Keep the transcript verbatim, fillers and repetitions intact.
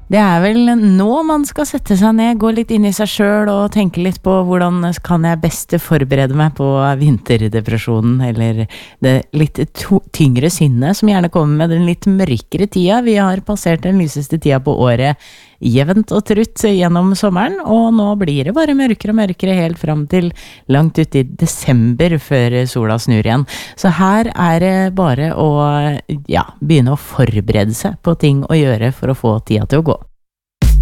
Det er vel nå man skal sette seg ned, gå litt inn i seg selv og tenke litt på hvordan kan jeg best forberede meg på vinterdepresjonen, eller det litt to- tyngre sinnet som gjerne kommer med den litt mørkere tida. Vi har passert den lyseste tida på året jevnt og trutt gjennom sommeren, og nå blir det bare mørkere og mørkere helt fram til langt ut i desember før sola snur igjen. Så her er det bare å ja, begynne å forberede seg på ting å gjøre for å få tida til å gå.